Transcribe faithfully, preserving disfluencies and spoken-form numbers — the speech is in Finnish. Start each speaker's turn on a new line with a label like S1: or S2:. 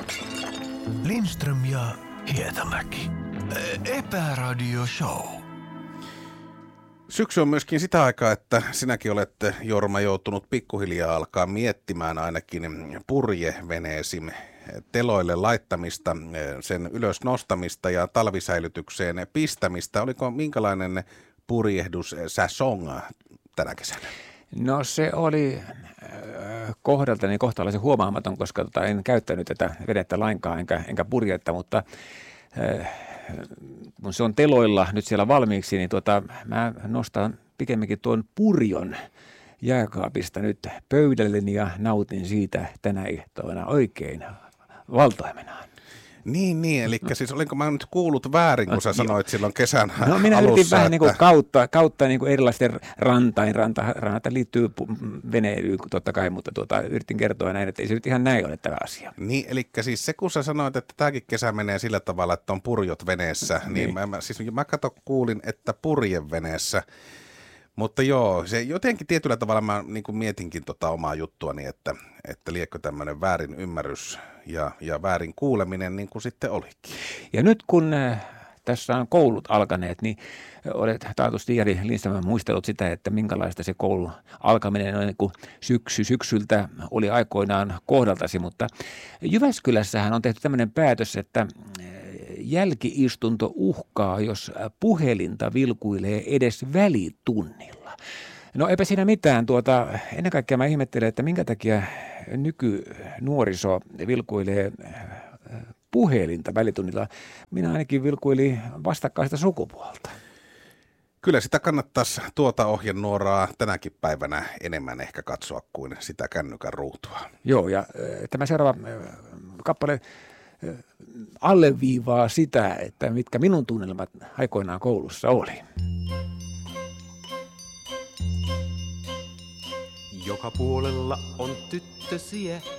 S1: Lindström ja Hietamäki. Epäradio Show.
S2: Syksy on myöskin sitä aikaa, että sinäkin olette, Jorma, joutunut pikkuhiljaa alkaa miettimään ainakin purjeveneesi teloille laittamista, sen ylös nostamista ja talvisäilytykseen pistämistä. Oliko minkälainen purjehdus säsong tänä kesänä?
S3: No se oli kohdaltani kohtalaisen huomaamaton, koska tota, en käyttänyt tätä vedettä lainkaan enkä, enkä purjetta, mutta äh, kun se on teloilla nyt siellä valmiiksi, niin tuota, mä nostan pikemminkin tuon purjon jääkaapista nyt pöydälleni ja nautin siitä tänä ehtoona oikein valtoimenaan.
S2: Niin, niin, eli siis olinko mä nyt kuullut väärin, kun sä sanoit silloin kesän alussa?
S3: No minä yritin vähän
S2: että...
S3: niin kuin kautta, kautta niin kuin erilaisten rantain, ranta, ranta liittyy veneilyyn totta kai, mutta tuota, yritin kertoa näin, että ei se nyt ihan näin ole tämä asia.
S2: Niin, eli siis se kun sä sanoit, että tämäkin kesä menee sillä tavalla, että on purjot veneessä, niin, niin mä, mä, siis mä kato kuulin, että purjeveneessä. Mutta joo, se jotenkin tietyllä tavalla mä niin kuin mietinkin tota omaa juttuani, että, että liekö tämmöinen väärin ymmärrys ja, ja väärin kuuleminen niin kuin sitten olikin.
S3: Ja nyt kun äh, tässä on koulut alkaneet, niin olet taatusti Jari Lindström muistellut sitä, että minkälaista se koulun alkaminen on, niin kuin syksy, syksyltä oli aikoinaan kohdaltasi, mutta Jyväskylässähän on tehty tämmöinen päätös, että jälkiistunto uhkaa, jos puhelinta vilkuilee edes välitunnilla. No eipä siinä mitään. Tuota, ennen kaikkea mä ihmettelen, että minkä takia nykynuoriso vilkuilee puhelinta välitunnilla. Minä ainakin vilkuilin vastakkaista sukupuolta.
S2: Kyllä sitä kannattaisi tuota ohjenuoraa tänäkin päivänä enemmän ehkä katsoa kuin sitä kännykän ruutua.
S3: Joo, ja tämä seuraava kappale alleviivaa sitä, että mitkä minun tunnelmat aikoinaan koulussa oli.
S4: Joka puolella on tyttösiä,